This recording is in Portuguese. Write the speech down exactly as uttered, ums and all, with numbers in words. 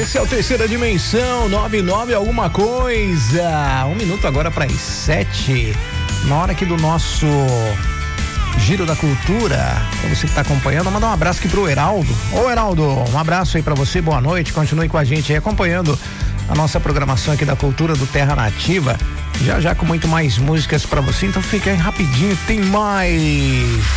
Esse é o Terceira Dimensão, nove nove alguma coisa. Um minuto agora para as sete. Na hora aqui do nosso Giro da Cultura. Pra você que tá acompanhando, mandar um abraço aqui pro Heraldo. Ô Heraldo, um abraço aí pra você, boa noite. Continue com a gente aí acompanhando a nossa programação aqui da Cultura do Terra Nativa. Já já com muito mais músicas pra você, então fica aí rapidinho, tem mais.